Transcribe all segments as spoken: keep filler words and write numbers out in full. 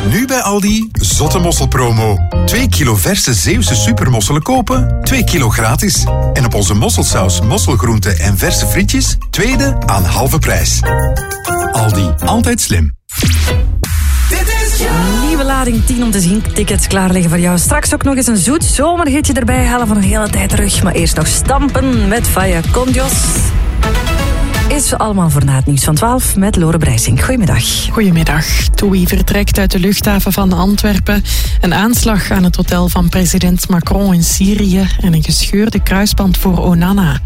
Nu bij Aldi, zotte mosselpromo. twee kilo verse Zeeuwse supermosselen kopen, twee kilo gratis. En op onze mosselsaus, mosselgroenten en verse frietjes, tweede aan halve prijs. Aldi, altijd slim. Een nieuwe lading tien om te zien. Tickets klaarleggen voor jou. Straks ook nog eens een zoet zomerhitje erbij halen van een hele tijd terug. Maar eerst nog stampen met Faya Condios. Is allemaal voor na het nieuws van twaalf met Lore Brijsing. Goedemiddag. Goedemiddag. TUI vertrekt uit de luchthaven van Antwerpen. Een aanslag aan het hotel van president Macron in Syrië en een gescheurde kruisband voor Onana.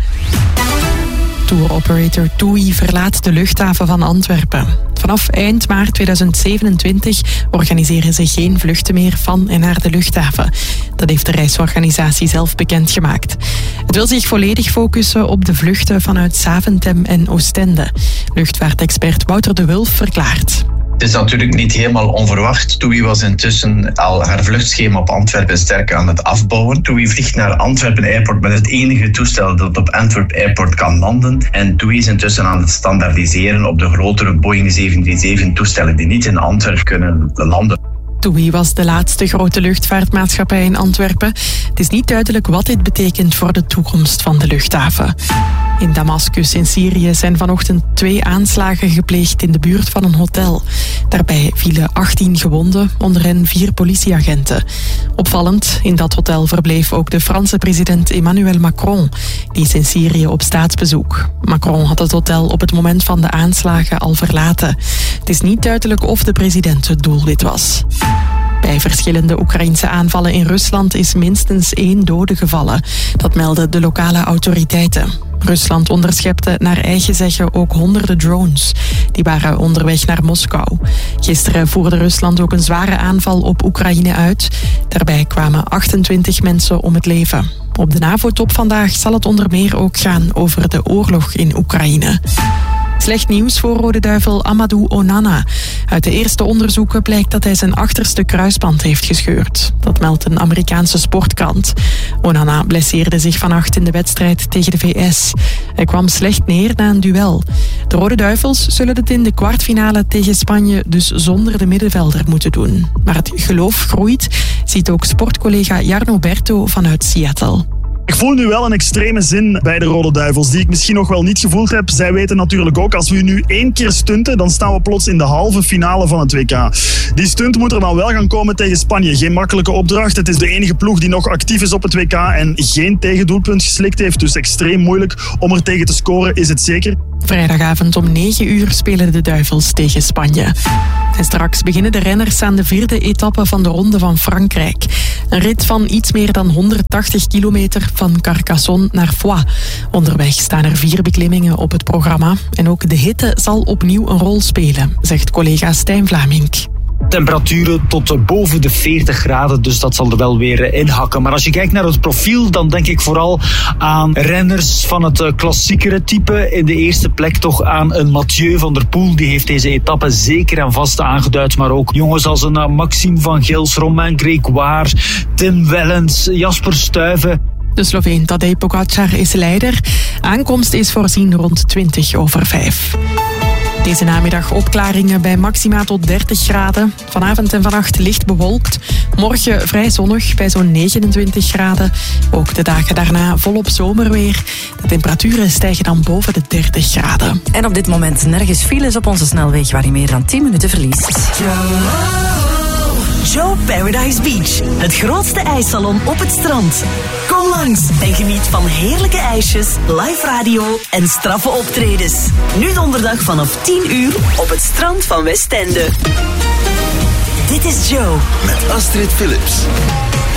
Tour-operator TUI verlaat de luchthaven van Antwerpen. Vanaf eind maart tweeduizend zevenentwintig organiseren ze geen vluchten meer van en naar de luchthaven. Dat heeft de reisorganisatie zelf bekendgemaakt. Het wil zich volledig focussen op de vluchten vanuit Zaventem en Oostende. Luchtvaartexpert Wouter de Wulf verklaart. Het is natuurlijk niet helemaal onverwacht. TUI was intussen al haar vluchtschema op Antwerpen sterk aan het afbouwen. TUI vliegt naar Antwerpen Airport met het enige toestel dat op Antwerp Airport kan landen. En TUI is intussen aan het standaardiseren op de grotere Boeing zeven drie zeven toestellen die niet in Antwerpen kunnen landen. TUI was de laatste grote luchtvaartmaatschappij in Antwerpen. Het is niet duidelijk wat dit betekent voor de toekomst van de luchthaven. In Damascus in Syrië zijn vanochtend twee aanslagen gepleegd in de buurt van een hotel. Daarbij vielen achttien gewonden, onder hen vier politieagenten. Opvallend, in dat hotel verbleef ook de Franse president Emmanuel Macron. Die is in Syrië op staatsbezoek. Macron had het hotel op het moment van de aanslagen al verlaten. Het is niet duidelijk of de president het doelwit was. Bij verschillende Oekraïnse aanvallen in Rusland is minstens één dode gevallen. Dat melden de lokale autoriteiten. Rusland onderschepte naar eigen zeggen ook honderden drones. Die waren onderweg naar Moskou. Gisteren voerde Rusland ook een zware aanval op Oekraïne uit. Daarbij kwamen achtentwintig mensen om het leven. Op de NAVO-top vandaag zal het onder meer ook gaan over de oorlog in Oekraïne. Slecht nieuws voor Rode Duivel Amadou Onana. Uit de eerste onderzoeken blijkt dat hij zijn achterste kruisband heeft gescheurd. Dat meldt een Amerikaanse sportkrant. Onana blesseerde zich vannacht in de wedstrijd tegen de V S. Hij kwam slecht neer na een duel. De Rode Duivels zullen het in de kwartfinale tegen Spanje dus zonder de middenvelder moeten doen. Maar het geloof groeit, ziet ook sportcollega Jarno Berto vanuit Seattle. Ik voel nu wel een extreme zin bij de Rode Duivels, die ik misschien nog wel niet gevoeld heb. Zij weten natuurlijk ook, als we nu één keer stunten, dan staan we plots in de halve finale van het W K. Die stunt moet er dan wel gaan komen tegen Spanje. Geen makkelijke opdracht. Het is de enige ploeg die nog actief is op het W K en geen tegendoelpunt geslikt heeft. Dus extreem moeilijk om er tegen te scoren, is het zeker. Vrijdagavond om negen uur spelen de Duivels tegen Spanje. En straks beginnen de renners aan de vierde etappe van de Ronde van Frankrijk. Een rit van iets meer dan honderdtachtig kilometer van Carcassonne naar Foix. Onderweg staan er vier beklimmingen op het programma. En ook de hitte zal opnieuw een rol spelen, zegt collega Stijn Vlamink. Temperaturen tot boven de veertig graden, dus dat zal er wel weer inhakken. Maar als je kijkt naar het profiel, dan denk ik vooral aan renners van het klassiekere type. In de eerste plek toch aan een Mathieu van der Poel. Die heeft deze etappe zeker en vast aangeduid. Maar ook jongens als een Maxime van Gils, Romain Grégoire, Tim Wellens, Jasper Stuyven. De Sloveen Tadej Pogačar is leider. Aankomst is voorzien rond twintig over vijf. Deze namiddag opklaringen bij maxima tot dertig graden. Vanavond en vannacht licht bewolkt. Morgen vrij zonnig bij zo'n negenentwintig graden. Ook de dagen daarna volop zomerweer. De temperaturen stijgen dan boven de dertig graden. En op dit moment nergens files op onze snelweg waar je meer dan tien minuten verliest. Joe Paradise Beach, het grootste ijssalon op het strand. Kom langs en geniet van heerlijke ijsjes, live radio en straffe optredens. Nu donderdag vanaf tien uur op het strand van Westende. Dit is Joe. Met Astrid Philips.